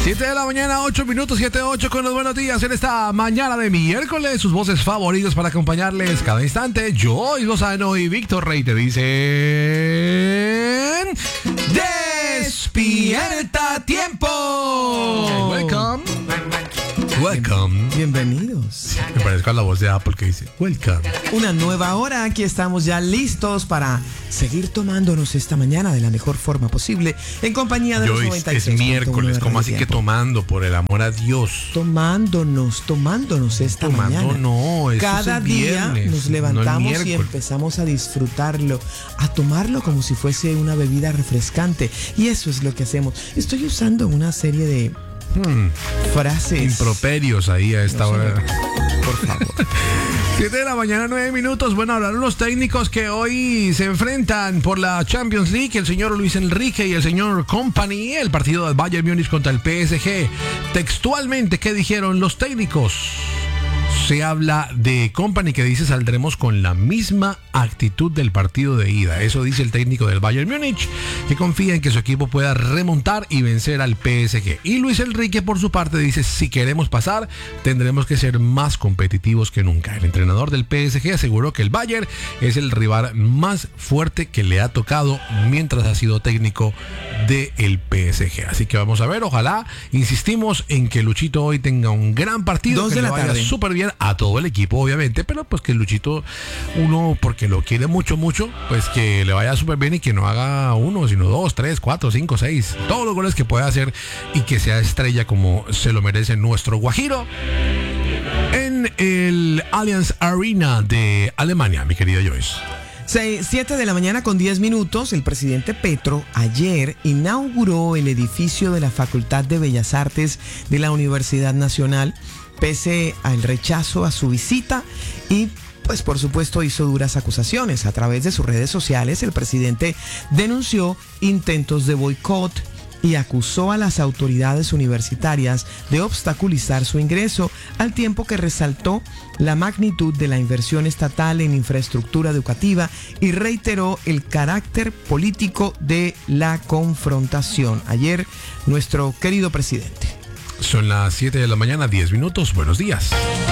7 de la mañana, 8 minutos, 7:08 con los buenos días en esta mañana de miércoles. Sus voces favoritos para acompañarles cada instante. Joy Lozano y Víctor Rey te dicen... ¡Despierta tiempo! Welcome. Welcome. Bienvenidos. Me parezco a la voz de Apple que dice Welcome. Una nueva hora, aquí estamos ya listos para seguir tomándonos esta mañana de la mejor forma posible en compañía de los 96. Es miércoles, ¿cómo así que tomando? Por el amor a Dios. Tomándonos esta mañana. No, eso cada es día viernes, nos levantamos no y empezamos a disfrutarlo, a tomarlo como si fuese una bebida refrescante. Y eso es lo que hacemos. Estoy usando una serie de frases improperios ahí a esta hora. Por favor. 7 de la mañana, 9 minutos. Bueno, hablaron los técnicos que hoy se enfrentan por la Champions League, el señor Luis Enrique y el señor Kompany, el partido del Bayern Múnich contra el PSG. Textualmente, ¿qué dijeron los técnicos? Se habla de Kompany que dice saldremos con la misma actitud del partido de ida. Eso dice el técnico del Bayern Múnich, que confía en que su equipo pueda remontar y vencer al PSG. Y Luis Enrique por su parte dice si queremos pasar tendremos que ser más competitivos que nunca. El entrenador del PSG aseguró que el Bayern es el rival más fuerte que le ha tocado mientras ha sido técnico del PSG. Así que vamos a ver, ojalá, insistimos en que Luchito hoy tenga un gran partido, 2 de la tarde, súper bien a todo el equipo, obviamente, pero pues que Luchito, uno, porque lo quiere mucho, pues que le vaya súper bien y que no haga 1, sino 2, 3, 4, 5, 6, todos los goles que pueda hacer y que sea estrella como se lo merece nuestro Guajiro en el Allianz Arena de Alemania, mi querida Joyce. 7 de la mañana con 10 minutos, el presidente Petro ayer inauguró el edificio de la Facultad de Bellas Artes de la Universidad Nacional, pese al rechazo a su visita y pues por supuesto hizo duras acusaciones. A través de sus redes sociales el presidente denunció intentos de boicot y acusó a las autoridades universitarias de obstaculizar su ingreso, al tiempo que resaltó la magnitud de la inversión estatal en infraestructura educativa y reiteró el carácter político de la confrontación. Ayer, nuestro querido presidente. Son las 7 de la mañana, 10 minutos. Buenos días.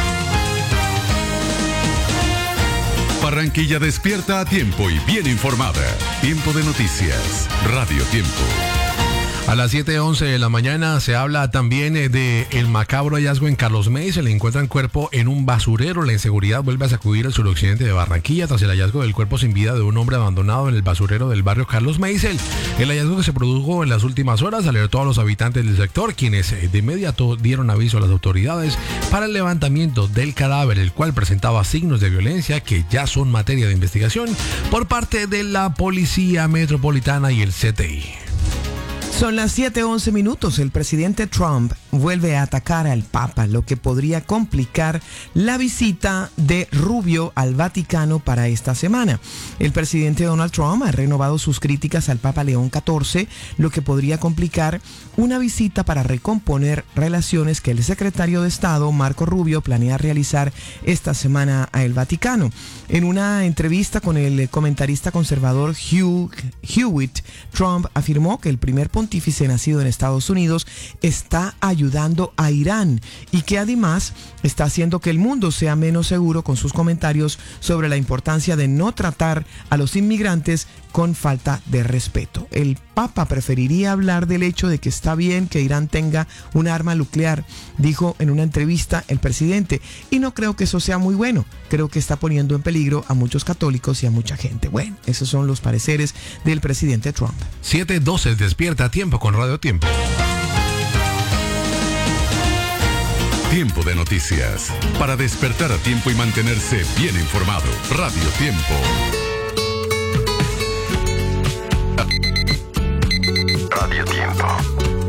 Barranquilla despierta a tiempo y bien informada. Tiempo de noticias. Radio Tiempo. A las 7:11 de la mañana se habla también de el macabro hallazgo en Carlos May. Se le encuentra el cuerpo en un basurero. La inseguridad vuelve a sacudir el suroccidente de Barranquilla tras el hallazgo del cuerpo sin vida de un hombre abandonado en el basurero del barrio Carlos May. El hallazgo que se produjo en las últimas horas alertó a los habitantes del sector, quienes de inmediato dieron aviso a las autoridades para el levantamiento del cadáver, el cual presentaba signos de violencia que ya son materia de investigación por parte de la Policía Metropolitana y el CTI. Son las 7:11 minutos. El presidente Trump vuelve a atacar al Papa, lo que podría complicar la visita de Rubio al Vaticano para esta semana. El presidente Donald Trump ha renovado sus críticas al Papa León XIV, lo que podría complicar una visita para recomponer relaciones que el secretario de Estado, Marco Rubio, planea realizar esta semana al Vaticano. En una entrevista con el comentarista conservador Hugh Hewitt, Trump afirmó que el primer pontífice nacido en Estados Unidos está ayudando a Irán y que además está haciendo que el mundo sea menos seguro con sus comentarios sobre la importancia de no tratar a los inmigrantes con falta de respeto. El Papa preferiría hablar del hecho de que está bien que Irán tenga un arma nuclear, dijo en una entrevista el presidente, y no creo que eso sea muy bueno. Creo que está poniendo en peligro a muchos católicos y a mucha gente. Bueno, esos son los pareceres del presidente Trump. 7:12, despierta a tiempo con Radio Tiempo. Tiempo de noticias. Para despertar a tiempo y mantenerse bien informado. Radio Tiempo.